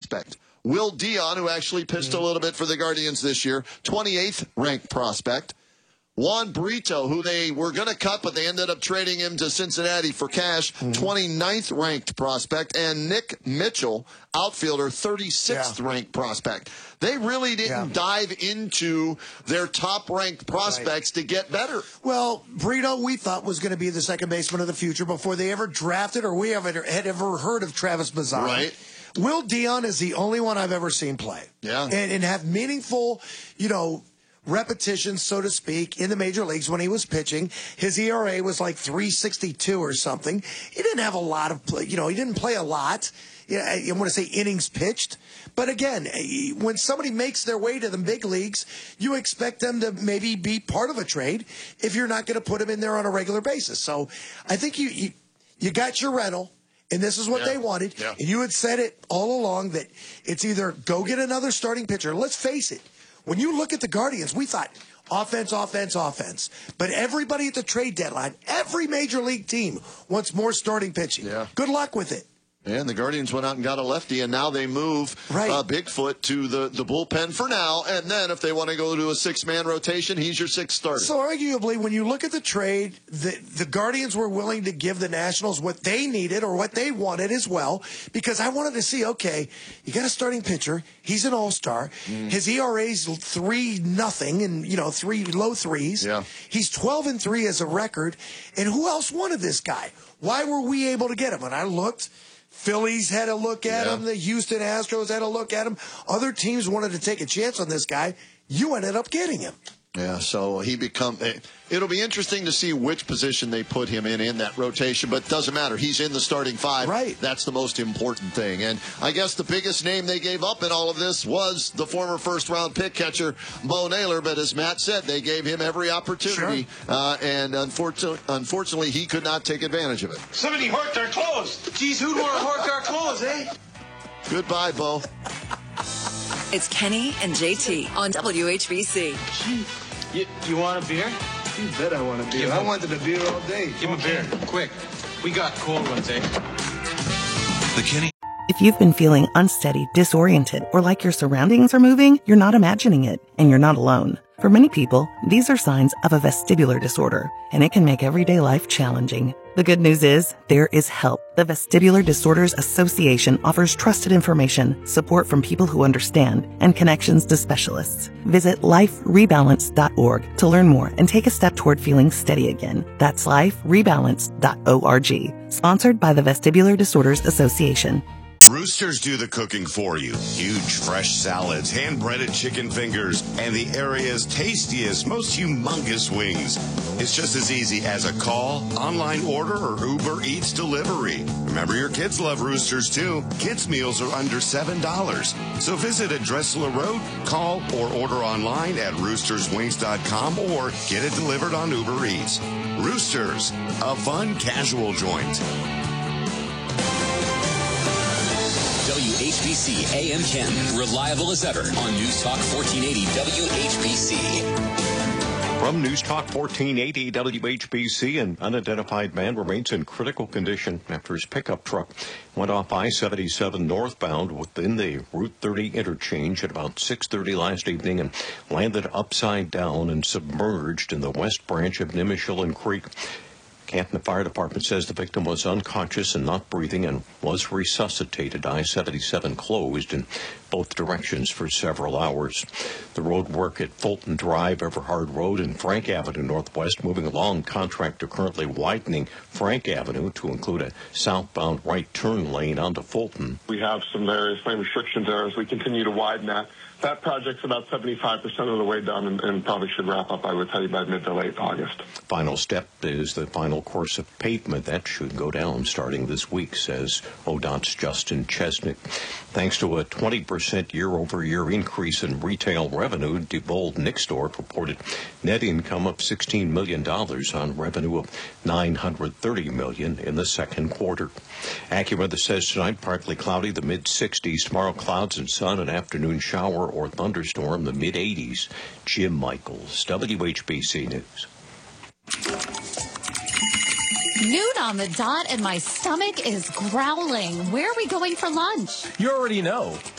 prospect. Will Dion, who actually pitched a little bit for the Guardians this year, 28th ranked prospect. Juan Brito, who they were going to cut, but they ended up trading him to Cincinnati for cash, 29th ranked prospect. And Nick Mitchell, outfielder, 36th ranked prospect. They really didn't dive into their top-ranked prospects to get better. Well, Brito, we thought was going to be the second baseman of the future before they ever drafted or we had ever heard of Travis Mazzara. Right. Will Dion is the only one I've ever seen play. Yeah. And have meaningful, repetitions, so to speak, in the major leagues when he was pitching. His ERA was like 3.62 or something. He didn't have a lot of play. He didn't play a lot. I want to say innings pitched. But again, when somebody makes their way to the big leagues, you expect them to maybe be part of a trade if you're not going to put them in there on a regular basis. So I think you got your rental. And this is what they wanted. Yeah. And you had said it all along that it's either go get another starting pitcher. Let's face it. When you look at the Guardians, we thought offense, offense, offense. But everybody at the trade deadline, every major league team wants more starting pitching. Yeah. Good luck with it. And the Guardians went out and got a lefty, and now they move Bigfoot to the bullpen for now. And then if they want to go to a six-man rotation, he's your sixth starter. So arguably, when you look at the trade, the Guardians were willing to give the Nationals what they needed or what they wanted as well, because I wanted to see, okay, you got a starting pitcher. He's an all-star. His ERA's 3-0 and, 3 low threes. Yeah. He's 12-3 as a record. And who else wanted this guy? Why were we able to get him? And I looked. Phillies had a look at him. The Houston Astros had a look at him. Other teams wanted to take a chance on this guy. You ended up getting him. Yeah, so it'll be interesting to see which position they put him in that rotation, but it doesn't matter. He's in the starting five. Right. That's the most important thing. And I guess the biggest name they gave up in all of this was the former first-round pick catcher, Bo Naylor, but as Matt said, they gave him every opportunity, and unfortunately, he could not take advantage of it. Somebody horked our clothes. Geez, who'd want to hork our clothes, eh? Goodbye, Bo. It's Kenny and JT on WHBC. You want a beer? You bet I want a beer. I wanted a beer all day. Give him a beer, quick. We got cold ones, eh? The Kenny. If you've been feeling unsteady, disoriented, or like your surroundings are moving, you're not imagining it, and you're not alone. For many people, these are signs of a vestibular disorder, and it can make everyday life challenging. The good news is, there is help. The Vestibular Disorders Association offers trusted information, support from people who understand, and connections to specialists. Visit liferebalance.org to learn more and take a step toward feeling steady again. That's liferebalance.org. Sponsored by the Vestibular Disorders Association. Roosters do the cooking for you. Huge fresh salads, hand-breaded chicken fingers, and the area's tastiest, most humongous wings. It's just as easy as a call, online order, or Uber Eats delivery. Remember, your kids love Roosters too. Kids' meals are under $7. So visit at Dressler Road, call or order online at roosterswings.com or get it delivered on Uber Eats. Roosters, a fun, casual joint. WHBC AM 10, reliable as ever on News Talk 1480 WHBC. From News Talk 1480 WHBC, an unidentified man remains in critical condition after his pickup truck went off I-77 northbound within the Route 30 interchange at about 6:30 last evening and landed upside down and submerged in the west branch of Nimishillen Creek. Canton Fire Department says the victim was unconscious and not breathing and was resuscitated. I-77 closed in both directions for several hours. The road work at Fulton Drive, Everhard Road, and Frank Avenue Northwest moving along. Contractor currently widening Frank Avenue to include a southbound right turn lane onto Fulton. We have some various lane restrictions there as we continue to widen that. That project's about 75% of the way done and probably should wrap up, I would tell you, by mid to late August. Final step is the final course of pavement. That should go down starting this week, says ODOT's Justin Chesnick. Thanks to a 20% year-over-year increase in retail revenue, Diebold Nixdorf reported net income of $16 million on revenue of $930 million in the second quarter. AccuWeather says tonight partly cloudy, the mid-60s. Tomorrow clouds and sun, an afternoon shower or thunderstorm, the mid-80s. Jim Michaels, WHBC News. Noon on the dot and my stomach is growling. Where are we going for lunch? You already know.